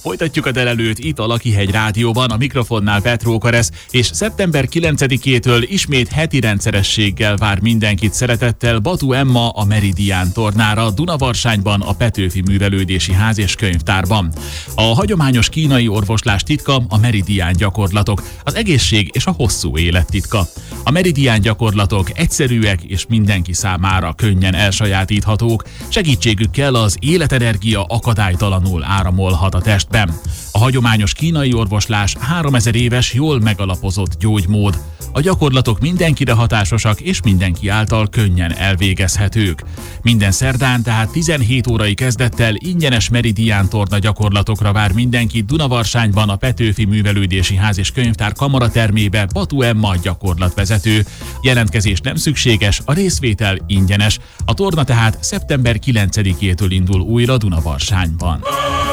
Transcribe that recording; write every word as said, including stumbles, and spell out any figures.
Folytatjuk a délelőtt itt a Lakihegy Rádióban, a mikrofonnál Petró Karesz, és szeptember kilencedikétől ismét heti rendszerességgel vár mindenkit szeretettel Batu Emma a Meridián tornára Dunavarsányban, a Petőfi Művelődési Ház és Könyvtárban. A hagyományos kínai orvoslás titka a Meridián gyakorlatok, az egészség és a hosszú élet titka. A Meridián gyakorlatok egyszerűek és mindenki számára könnyen elsajátíthatók, segítségükkel az életenergia akadálytalanul áramolhat a testben. A hagyományos kínai orvoslás háromezer éves, jól megalapozott gyógymód. A gyakorlatok mindenkire hatásosak és mindenki által könnyen elvégezhetők. Minden szerdán, tehát tizenhét órai kezdettel ingyenes Meridián torna gyakorlatokra vár mindenki Dunavarsányban, a Petőfi Művelődési Ház és Könyvtár kamaratermébe Batu Emma gyakorlatvezető. Jelentkezés nem szükséges, a részvétel ingyenes. A torna tehát szeptember kilencedikétől indul újra Dunavarsányban.